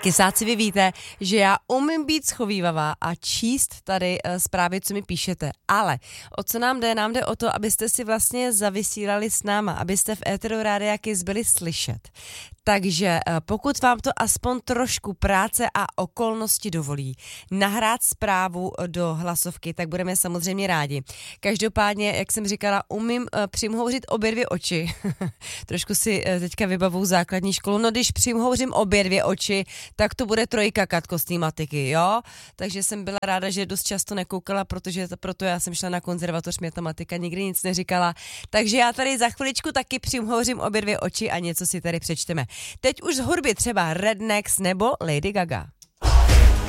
Kysáci, vy víte, že já umím být schovívavá a číst tady zprávy, co mi píšete, ale o co nám jde? Nám jde o to, abyste si vlastně zavysílali s náma, abyste v éteru Rádia Kiss byli slyšet. Takže pokud vám to aspoň trošku práce a okolnosti dovolí nahrát zprávu do hlasovky, tak budeme samozřejmě rádi. Každopádně, jak jsem říkala, umím přimhouřit obě dvě oči. Trošku si teďka vybavu základní školu. No když přimhouřím obě dvě oči, tak to bude 3 Katko z té matiky, jo? Takže jsem byla ráda, že dost často nekoukala, proto já jsem šla na konzervatoř matematika, nikdy nic neříkala. Takže já tady za chviličku taky přimhouřím obě dvě oči a něco si tady přečteme. Teď už z hudby třeba Rednex nebo Lady Gaga.